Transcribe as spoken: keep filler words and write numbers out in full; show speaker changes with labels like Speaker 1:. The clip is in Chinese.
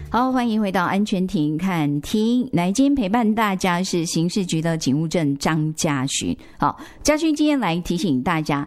Speaker 1: 好，欢迎回到安全庭看厅。来，今天陪伴大家是刑事局的警务证张嘉勋。好，嘉勋今天来提醒大家，